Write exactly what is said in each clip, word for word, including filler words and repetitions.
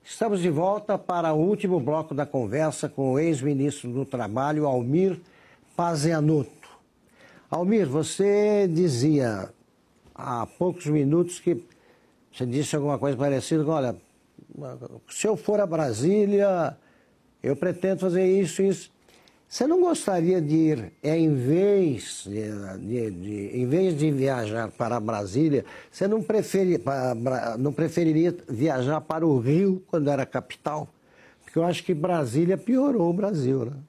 Estamos de volta para o último bloco da conversa com o ex-ministro do Trabalho, Almir Pazianotto. Almir, você dizia há poucos minutos que você disse alguma coisa parecida com, olha, se eu for a Brasília, eu pretendo fazer isso e isso. Você não gostaria de ir, é, em, vez de, de, de, em vez de viajar para Brasília, você não, preferi, não preferiria viajar para o Rio quando era capital? Porque eu acho que Brasília piorou o Brasil, né?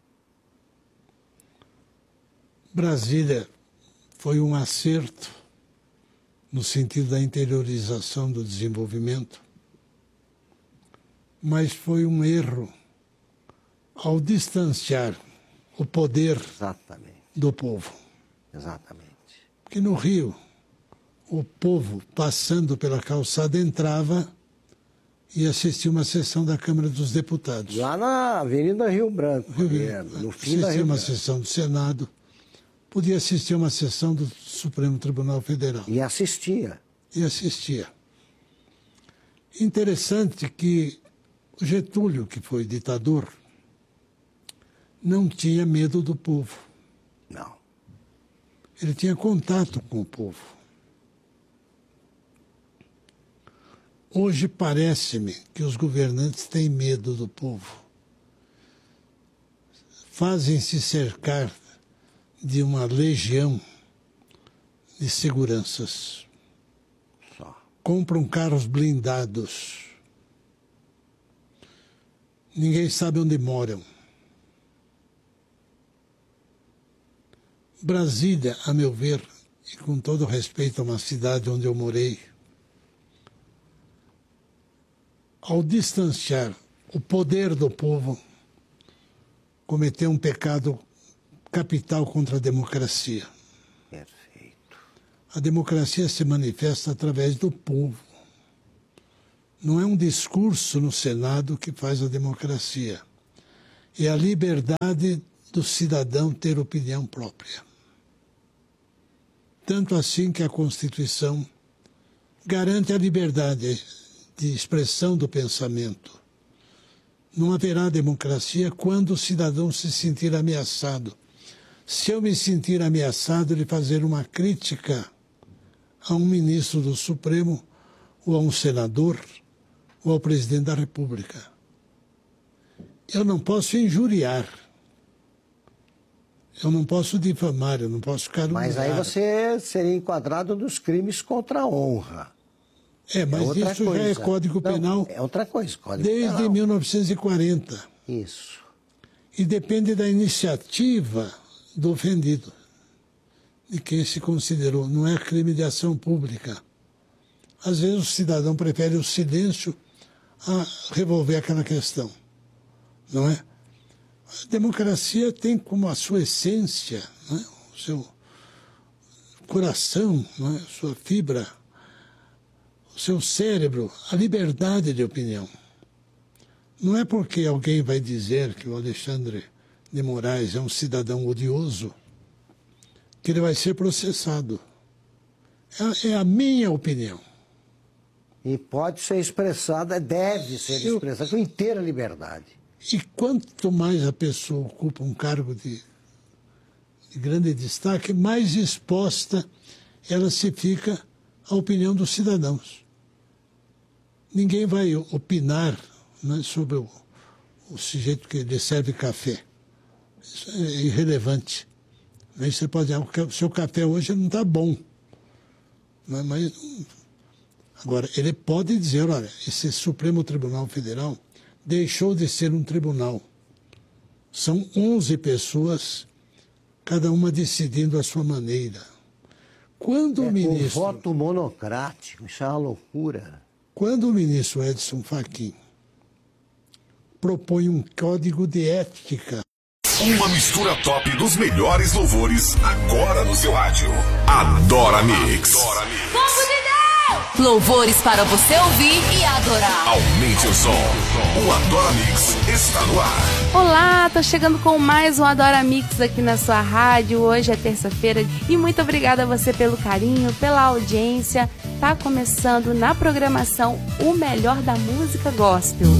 Brasília foi um acerto no sentido da interiorização do desenvolvimento, mas foi um erro ao distanciar o poder Exatamente. do povo. Exatamente. Porque no Rio, o povo, passando pela calçada, entrava e assistia uma sessão da Câmara dos Deputados. Lá na Avenida Rio Branco, Rio, é, no fim da assistia Rio uma Branco. sessão do Senado, podia assistir uma sessão do Supremo Tribunal Federal. E assistia. E assistia. Interessante que o Getúlio, que foi ditador, não tinha medo do povo. Não. Ele tinha contato com o povo. Hoje parece-me que os governantes têm medo do povo. Fazem-se cercar de uma legião de seguranças. Só. Compram carros blindados. Ninguém sabe onde moram. Brasília, a meu ver, e com todo respeito a uma cidade onde eu morei, ao distanciar o poder do povo, cometeu um pecado capital contra a democracia. Perfeito. A democracia se manifesta através do povo. Não é um discurso no Senado que faz a democracia. É a liberdade do cidadão ter opinião própria. Tanto assim que a Constituição garante a liberdade de expressão do pensamento. Não haverá democracia quando o cidadão se sentir ameaçado. Se eu me sentir ameaçado de fazer uma crítica a um ministro do Supremo, ou a um senador, ou ao presidente da República, eu não posso injuriar. Eu não posso difamar, eu não posso caluniar. Mas aí você seria enquadrado nos crimes contra a honra. É, mas é isso coisa. já é Código Não, Penal. É outra coisa, Código Desde Penal. mil novecentos e quarenta. Isso. E depende da iniciativa do ofendido, de quem se considerou. Não é crime de ação pública. Às vezes o cidadão prefere o silêncio a resolver aquela questão, não é? A democracia tem como a sua essência, não é? O seu coração, não é? A sua fibra, o seu cérebro, a liberdade de opinião. Não é porque alguém vai dizer que o Alexandre de Moraes é um cidadão odioso que ele vai ser processado. É, é a minha opinião. E pode ser expressada, deve ser Eu... expressada com inteira liberdade. E quanto mais a pessoa ocupa um cargo de, de grande destaque, mais exposta ela se fica à opinião dos cidadãos. Ninguém vai opinar, né, sobre o, o sujeito que lhe serve café. Isso é irrelevante. Aí você pode dizer, o seu café hoje não está bom. Mas, mas, agora, ele pode dizer, olha, esse Supremo Tribunal Federal deixou de ser um tribunal. São onze pessoas, cada uma decidindo a sua maneira. Quando é, o ministro... Um voto monocrático, isso é uma loucura. Quando o ministro Edson Fachin propõe um código de ética... Uma mistura top dos melhores louvores, agora no seu rádio. Adora Mix. Adora Mix. Louvores para você ouvir e adorar. Aumente o som. O Adora Mix está no ar. Olá, tô chegando com mais um Adora Mix aqui na sua rádio. Hoje é terça-feira e muito obrigada a você pelo carinho, pela audiência. Tá começando na programação o melhor da música gospel.